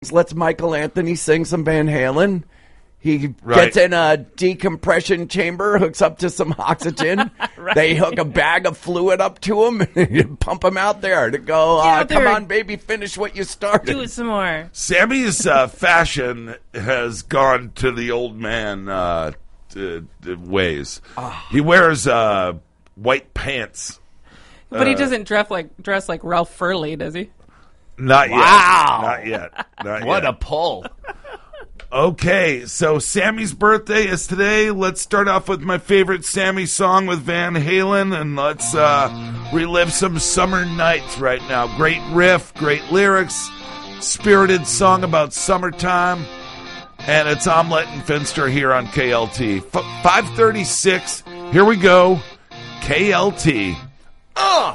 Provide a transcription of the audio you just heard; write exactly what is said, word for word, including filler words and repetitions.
lets Michael Anthony sing some Van Halen. He Right. gets in a decompression chamber, hooks up to some oxygen. Right. They hook a bag of fluid up to him and pump him out there to go, uh, out come there. on, baby, finish what you started. Do it some more. Sammy's uh, fashion has gone to the old man uh, t- t- ways. He wears uh, white pants. But he Uh, doesn't dress like dress like Ralph Furley, does he? Not yet. Wow. Not yet. Not What yet. a pull. Okay, so Sammy's birthday is today. Let's start off with my favorite Sammy song with Van Halen, and let's uh, relive some summer nights right now. Great riff, great lyrics, spirited song about summertime, and it's Omelette and Finster here on K L T. F- five thirty-six, here we go, K L T.